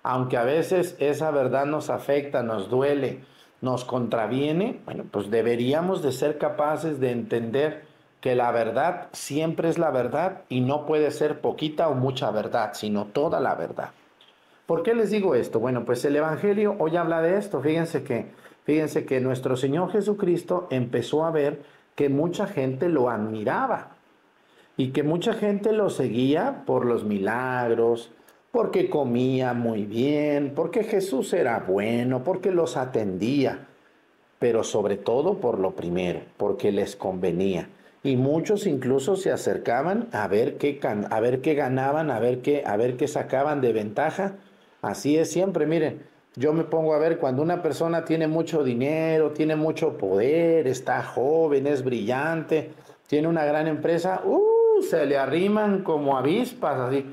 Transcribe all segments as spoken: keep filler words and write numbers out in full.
aunque a veces esa verdad nos afecta, nos duele, nos contraviene, bueno, pues deberíamos de ser capaces de entender que la verdad siempre es la verdad y no puede ser poquita o mucha verdad, sino toda la verdad. ¿Por qué les digo esto? Bueno, pues el Evangelio hoy habla de esto. Fíjense que, fíjense que nuestro Señor Jesucristo empezó a ver que mucha gente lo admiraba y que mucha gente lo seguía por los milagros, porque comía muy bien, porque Jesús era bueno, porque los atendía, pero sobre todo por lo primero, porque les convenía. Y muchos incluso se acercaban a ver qué, a ver qué ganaban, a ver qué, a ver qué sacaban de ventaja. Así es siempre, miren, yo me pongo a ver cuando una persona tiene mucho dinero, tiene mucho poder, está joven, es brillante, tiene una gran empresa, uh, se le arriman como avispas, así.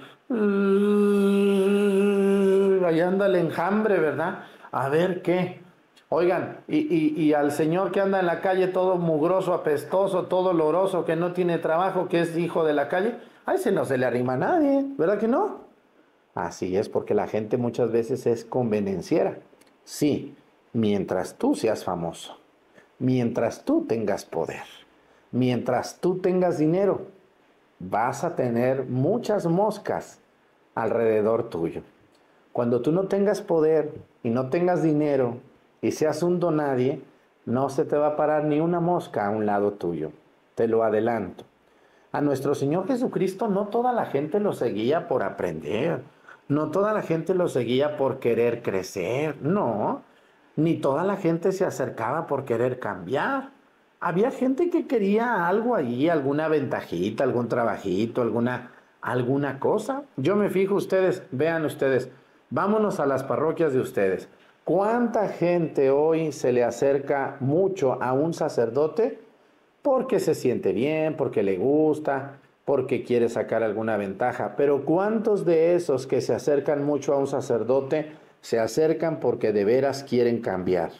Uh, ahí anda el enjambre, ¿verdad? A ver qué. Oigan, y, y, y al señor que anda en la calle todo mugroso, apestoso, todo oloroso, que no tiene trabajo, que es hijo de la calle, a ese no se le arrima a nadie, ¿verdad que no? Así es, porque la gente muchas veces es convenenciera. Sí, mientras tú seas famoso, mientras tú tengas poder, mientras tú tengas dinero, vas a tener muchas moscas alrededor tuyo. Cuando tú no tengas poder y no tengas dinero y seas un donadie, no se te va a parar ni una mosca a un lado tuyo. Te lo adelanto. A nuestro Señor Jesucristo no toda la gente lo seguía por aprender, no toda la gente lo seguía por querer crecer, no, ni toda la gente se acercaba por querer cambiar. Había gente que quería algo allí, alguna ventajita, algún trabajito, alguna, alguna cosa. Yo me fijo, ustedes, vean ustedes, vámonos a las parroquias de ustedes. ¿Cuánta gente hoy se le acerca mucho a un sacerdote porque se siente bien, porque le gusta, porque quiere sacar alguna ventaja? Pero ¿cuántos de esos que se acercan mucho a un sacerdote se acercan porque de veras quieren cambiar?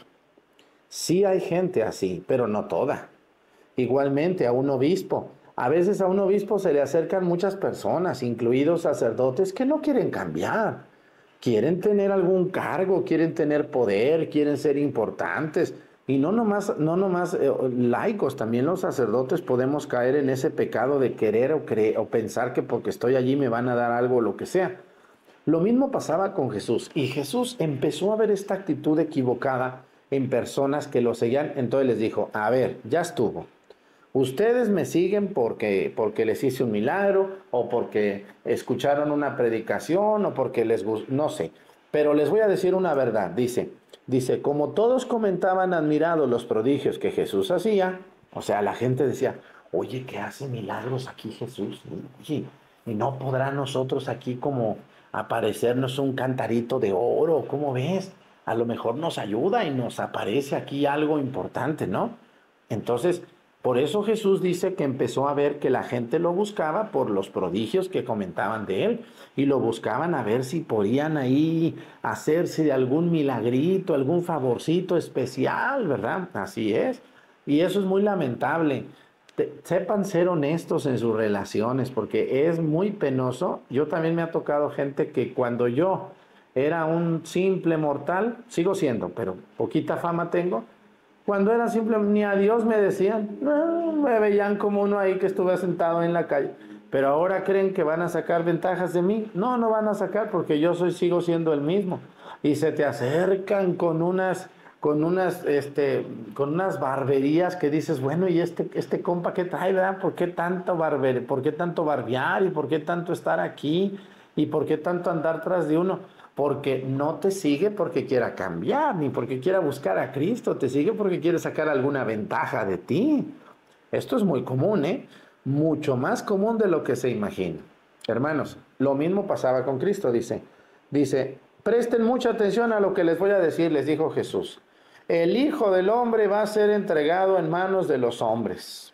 Sí hay gente así, pero no toda. Igualmente a un obispo. A veces a un obispo se le acercan muchas personas, incluidos sacerdotes, que no quieren cambiar. Quieren tener algún cargo, quieren tener poder, quieren ser importantes. Y no nomás, no nomás eh, laicos, también los sacerdotes podemos caer en ese pecado de querer o, creer, o pensar que porque estoy allí me van a dar algo o lo que sea. Lo mismo pasaba con Jesús, y Jesús empezó a ver esta actitud equivocada en personas que lo seguían. Entonces les dijo, a ver, ya estuvo. Ustedes me siguen porque, porque les hice un milagro, o porque escucharon una predicación, o porque les gustó, no sé. Pero les voy a decir una verdad. Dice, dice, como todos comentaban admirados los prodigios que Jesús hacía, o sea, la gente decía, oye, ¿qué hace milagros aquí Jesús? Oye, ¿y no podrá nosotros aquí como aparecernos un cantarito de oro? ¿Cómo ves? A lo mejor nos ayuda y nos aparece aquí algo importante, ¿no? Entonces, por eso Jesús dice que empezó a ver que la gente lo buscaba por los prodigios que comentaban de él, y lo buscaban a ver si podían ahí hacerse de algún milagrito, algún favorcito especial, ¿verdad? Así es. Y eso es muy lamentable. Te- sepan ser honestos en sus relaciones, porque es muy penoso. Yo también me ha tocado gente que cuando yo era un simple mortal, sigo siendo, pero poquita fama tengo. Cuando era simple, ni a Dios me decían, no, me veían como uno ahí que estuve sentado en la calle. Pero ahora creen que van a sacar ventajas de mí. No, no van a sacar, porque yo soy, sigo siendo el mismo. Y se te acercan con unas, con unas, este, con unas barberías que dices, bueno, ¿y este, este compa qué trae, verdad? ¿Por qué tanto barber, por qué tanto barbear? ¿Y por qué tanto estar aquí? ¿Y por qué tanto andar tras de uno? Porque no te sigue porque quiera cambiar, ni porque quiera buscar a Cristo, te sigue porque quiere sacar alguna ventaja de ti. Esto es muy común, ¿eh? Mucho más común de lo que se imagina. Hermanos, lo mismo pasaba con Cristo, dice. Dice, presten mucha atención a lo que les voy a decir, les dijo Jesús. El Hijo del Hombre va a ser entregado en manos de los hombres.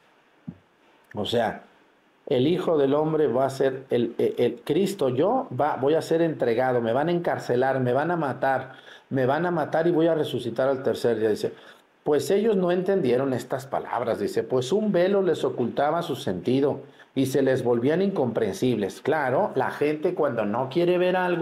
O sea, el Hijo del Hombre va a ser, el, el, el Cristo, yo va, voy a ser entregado, me van a encarcelar, me van a matar, me van a matar y voy a resucitar al tercer día. Dice, pues ellos no entendieron estas palabras, dice, pues un velo les ocultaba su sentido y se les volvían incomprensibles. Claro, la gente cuando no quiere ver algo,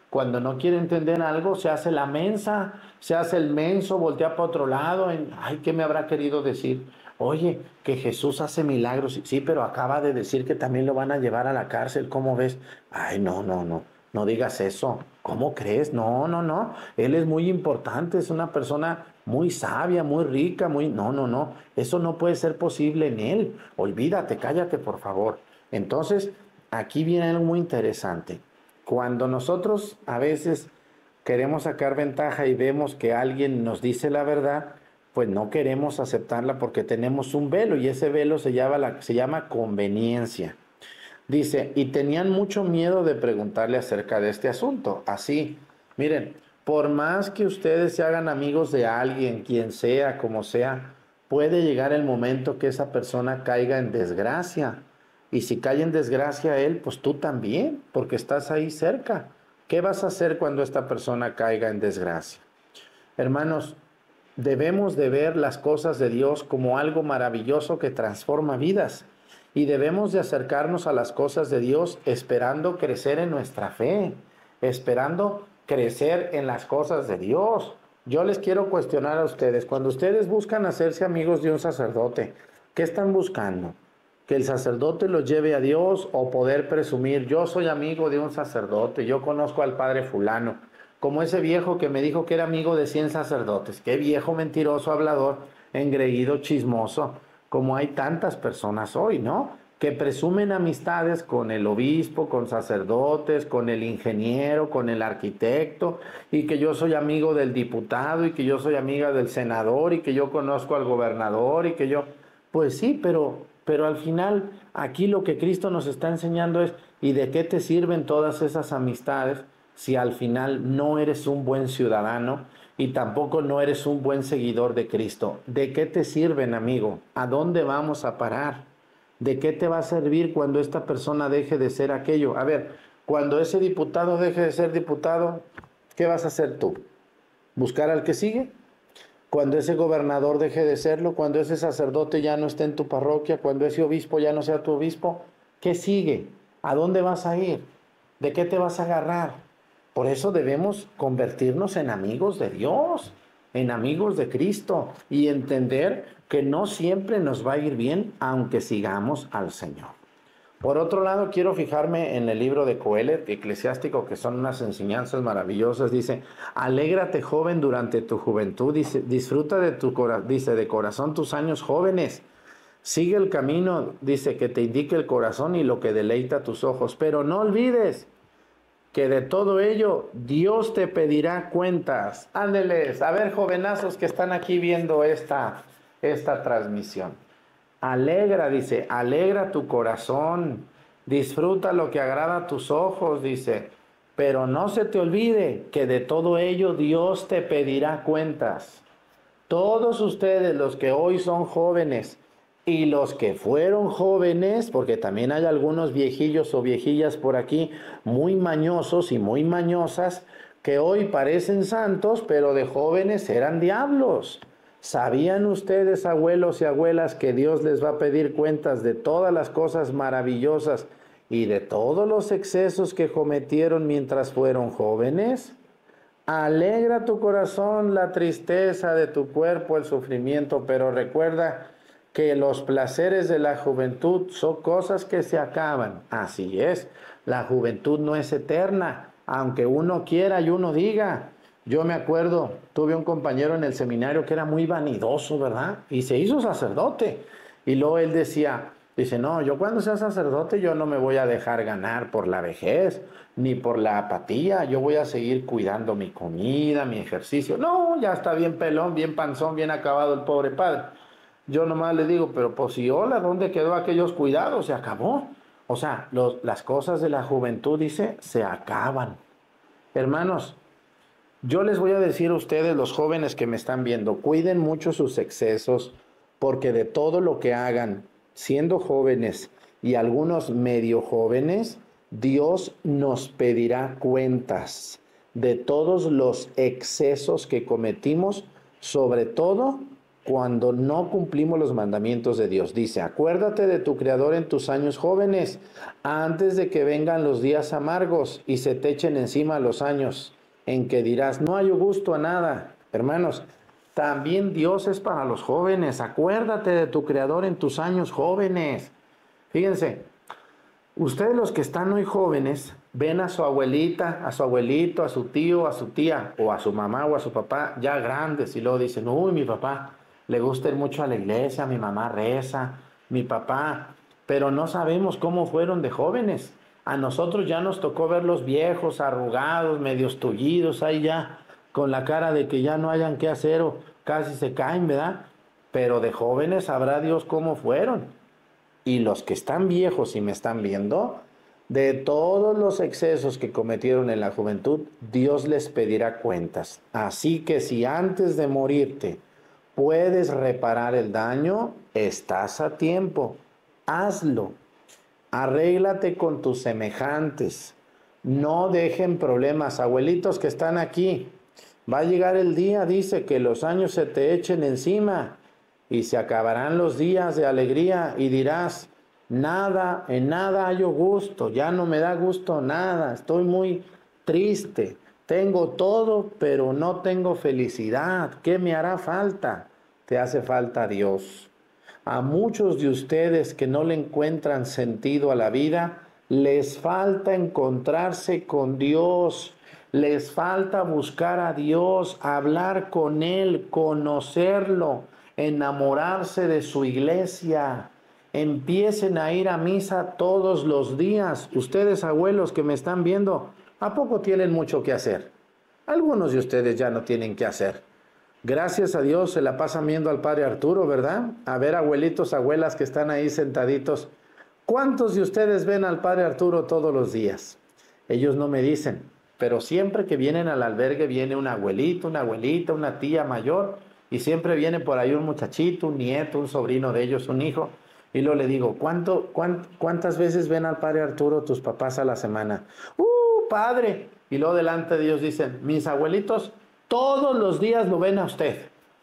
cuando no quiere entender algo, se hace la mensa, se hace el menso, voltea para otro lado. En, ay, ¿qué me habrá querido decir? Oye, que Jesús hace milagros. Sí, sí, pero acaba de decir que también lo van a llevar a la cárcel. ¿Cómo ves? Ay, no, no, no. No digas eso. ¿Cómo crees? No, no, no. Él es muy importante, es una persona muy sabia, muy rica, muy... No, no, no. Eso no puede ser posible en él. Olvídate, cállate, por favor. Entonces, aquí viene algo muy interesante. Cuando nosotros a veces queremos sacar ventaja y vemos que alguien nos dice la verdad, pues no queremos aceptarla porque tenemos un velo y ese velo se llama, la, se llama conveniencia. Dice, y tenían mucho miedo de preguntarle acerca de este asunto. Así, miren, por más que ustedes se hagan amigos de alguien, quien sea, como sea, puede llegar el momento que esa persona caiga en desgracia. Y si cae en desgracia él, pues tú también, porque estás ahí cerca. ¿Qué vas a hacer cuando esta persona caiga en desgracia? Hermanos, debemos de ver las cosas de Dios como algo maravilloso que transforma vidas. Y debemos de acercarnos a las cosas de Dios esperando crecer en nuestra fe, esperando crecer en las cosas de Dios. Yo les quiero cuestionar a ustedes, cuando ustedes buscan hacerse amigos de un sacerdote, ¿qué están buscando? ¿Que el sacerdote los lleve a Dios o poder presumir, yo soy amigo de un sacerdote, yo conozco al padre fulano? Como ese viejo que me dijo que era amigo de cien sacerdotes. Qué viejo mentiroso, hablador, engreído, chismoso. Como hay tantas personas hoy, ¿no? Que presumen amistades con el obispo, con sacerdotes, con el ingeniero, con el arquitecto, y que yo soy amigo del diputado, y que yo soy amiga del senador, y que yo conozco al gobernador, y que yo... Pues sí, pero, pero al final aquí lo que Cristo nos está enseñando es, ¿y de qué te sirven todas esas amistades si al final no eres un buen ciudadano y tampoco no eres un buen seguidor de Cristo? ¿De qué te sirven, amigo? ¿A dónde vamos a parar? ¿De qué te va a servir cuando esta persona deje de ser aquello? A ver, cuando ese diputado deje de ser diputado, ¿qué vas a hacer tú? ¿Buscar al que sigue? Cuando ese gobernador deje de serlo, cuando ese sacerdote ya no esté en tu parroquia, cuando ese obispo ya no sea tu obispo, ¿qué sigue? ¿A dónde vas a ir? ¿De qué te vas a agarrar? Por eso debemos convertirnos en amigos de Dios, en amigos de Cristo y entender que no siempre nos va a ir bien aunque sigamos al Señor. Por otro lado, quiero fijarme en el libro de Coelet, Eclesiástico, que son unas enseñanzas maravillosas. Dice, alégrate joven durante tu juventud, dice, disfruta de tu cora dice, de corazón tus años jóvenes. Sigue el camino, dice, que te indique el corazón y lo que deleita tus ojos. Pero no olvides que de todo ello Dios te pedirá cuentas. Ándeles, a ver, jovenazos que están aquí viendo esta, esta transmisión. Alegra, dice, alegra tu corazón, disfruta lo que agrada a tus ojos, dice, pero no se te olvide que de todo ello Dios te pedirá cuentas. Todos ustedes, los que hoy son jóvenes y los que fueron jóvenes, porque también hay algunos viejillos o viejillas por aquí muy mañosos y muy mañosas, que hoy parecen santos, pero de jóvenes eran diablos. ¿Sabían ustedes, abuelos y abuelas, que Dios les va a pedir cuentas de todas las cosas maravillosas y de todos los excesos que cometieron mientras fueron jóvenes? Alegra tu corazón la tristeza de tu cuerpo, el sufrimiento, pero recuerda que los placeres de la juventud son cosas que se acaban. Así es, la juventud no es eterna, aunque uno quiera y uno diga. Yo me acuerdo, tuve un compañero en el seminario que era muy vanidoso, ¿verdad? Y se hizo sacerdote. Y luego él decía, dice, no, yo cuando sea sacerdote yo no me voy a dejar ganar por la vejez, ni por la apatía. Yo voy a seguir cuidando mi comida, mi ejercicio. No, ya está bien pelón, bien panzón, bien acabado el pobre padre. Yo nomás le digo, pero pues si hola, ¿dónde quedó aquellos cuidados? Se acabó. O sea, los, las cosas de la juventud, dice, se acaban. Hermanos, yo les voy a decir a ustedes, los jóvenes que me están viendo, cuiden mucho sus excesos, porque de todo lo que hagan, siendo jóvenes y algunos medio jóvenes, Dios nos pedirá cuentas de todos los excesos que cometimos, sobre todo cuando no cumplimos los mandamientos de Dios. Dice, acuérdate de tu Creador en tus años jóvenes, antes de que vengan los días amargos y se te echen encima los años en que dirás, no hay gusto a nada. Hermanos, también Dios es para los jóvenes. Acuérdate de tu Creador en tus años jóvenes. Fíjense, ustedes los que están hoy jóvenes, ven a su abuelita, a su abuelito, a su tío, a su tía, o a su mamá o a su papá, ya grandes, y luego dicen, uy, mi papá le gusta ir mucho a la iglesia, mi mamá reza, mi papá, pero no sabemos cómo fueron de jóvenes. A nosotros ya nos tocó verlos viejos, arrugados, medios tullidos, ahí ya, con la cara de que ya no hayan qué hacer o casi se caen, ¿verdad? Pero de jóvenes sabrá Dios cómo fueron. Y los que están viejos y me están viendo, de todos los excesos que cometieron en la juventud, Dios les pedirá cuentas. Así que si antes de morirte puedes reparar el daño, estás a tiempo. Hazlo. Arréglate con tus semejantes. No dejen problemas. Abuelitos que están aquí, va a llegar el día, dice, que los años se te echen encima y se acabarán los días de alegría y dirás, nada, en nada hallo gusto, ya no me da gusto nada, estoy muy triste, tengo todo, pero no tengo felicidad. ¿Qué me hará falta? Te hace falta Dios. A muchos de ustedes que no le encuentran sentido a la vida, les falta encontrarse con Dios, les falta buscar a Dios, hablar con Él, conocerlo, enamorarse de su iglesia. Empiecen a ir a misa todos los días. Ustedes, abuelos que me están viendo, ¿a poco tienen mucho que hacer? Algunos de ustedes ya no tienen que hacer. Gracias a Dios se la pasan viendo al padre Arturo, ¿verdad? A ver, abuelitos, abuelas que están ahí sentaditos. ¿Cuántos de ustedes ven al padre Arturo todos los días? Ellos no me dicen, pero siempre que vienen al albergue viene un abuelito, una abuelita, una tía mayor, y siempre viene por ahí un muchachito, un nieto, un sobrino de ellos, un hijo. Y luego le digo, ¿cuánto, cuánt, ¿cuántas veces ven al padre Arturo tus papás a la semana? ¡Uh, padre! Y luego delante de ellos dicen, mis abuelitos todos los días lo ven a usted.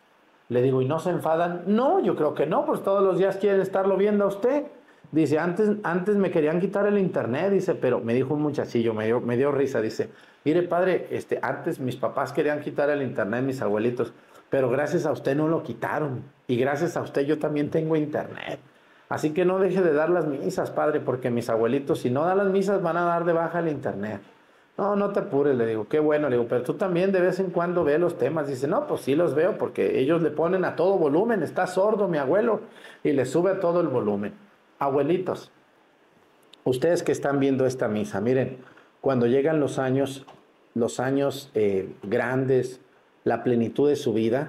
Le digo, ¿y no se enfadan? No, yo creo que no, pues todos los días quieren estarlo viendo a usted. Dice, antes, antes me querían quitar el internet, dice, pero me dijo un muchachillo, me dio, me dio risa, dice, mire padre, este, antes mis papás querían quitar el internet, mis abuelitos, pero gracias a usted no lo quitaron. Y gracias a usted yo también tengo internet. Así que no deje de dar las misas, padre, porque mis abuelitos, si no dan las misas, van a dar de baja el internet. No, no te apures, le digo, qué bueno, le digo, pero tú también de vez en cuando ve los temas. Dice, no, pues sí los veo, porque ellos le ponen a todo volumen, está sordo mi abuelo, y le sube a todo el volumen. Abuelitos, ustedes que están viendo esta misa, miren, cuando llegan los años, los años eh, grandes, la plenitud de su vida,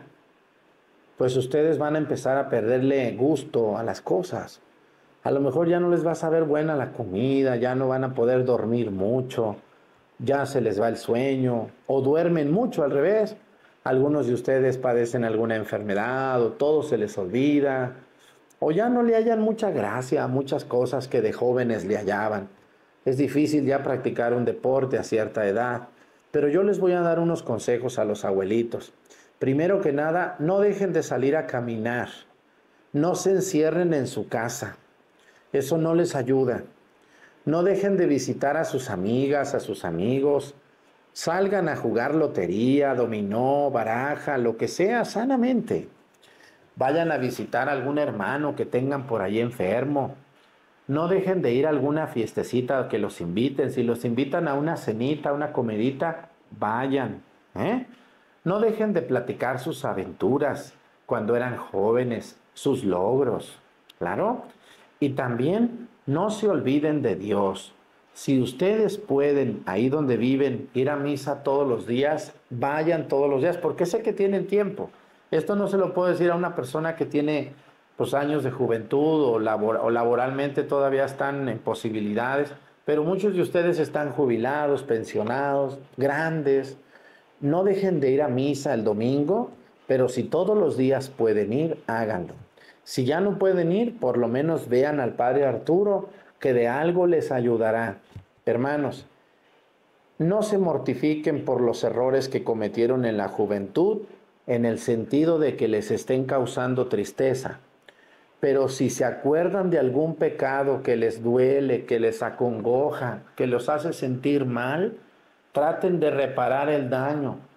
pues ustedes van a empezar a perderle gusto a las cosas. A lo mejor ya no les va a saber buena la comida, ya no van a poder dormir mucho, ya se les va el sueño, o duermen mucho al revés. Algunos de ustedes padecen alguna enfermedad, o todo se les olvida, o ya no le hallan mucha gracia a muchas cosas que de jóvenes le hallaban. Es difícil ya practicar un deporte a cierta edad, pero yo les voy a dar unos consejos a los abuelitos. Primero que nada, no dejen de salir a caminar, no se encierren en su casa, eso no les ayuda. No dejen de visitar a sus amigas, a sus amigos. Salgan a jugar lotería, dominó, baraja, lo que sea, sanamente. Vayan a visitar a algún hermano que tengan por ahí enfermo. No dejen de ir a alguna fiestecita que los inviten. Si los invitan a una cenita, a una comidita, vayan. ¿eh? No dejen de platicar sus aventuras cuando eran jóvenes, sus logros. Claro. Y también no se olviden de Dios. Si ustedes pueden, ahí donde viven, ir a misa todos los días, vayan todos los días, porque sé que tienen tiempo. Esto no se lo puedo decir a una persona que tiene pues, años de juventud o, labor, o laboralmente todavía están en posibilidades, pero muchos de ustedes están jubilados, pensionados, grandes. No dejen de ir a misa el domingo, pero si todos los días pueden ir, háganlo. Si ya no pueden ir, por lo menos vean al padre Arturo, que de algo les ayudará. Hermanos, no se mortifiquen por los errores que cometieron en la juventud en el sentido de que les estén causando tristeza. Pero si se acuerdan de algún pecado que les duele, que les acongoja, que los hace sentir mal, traten de reparar el daño.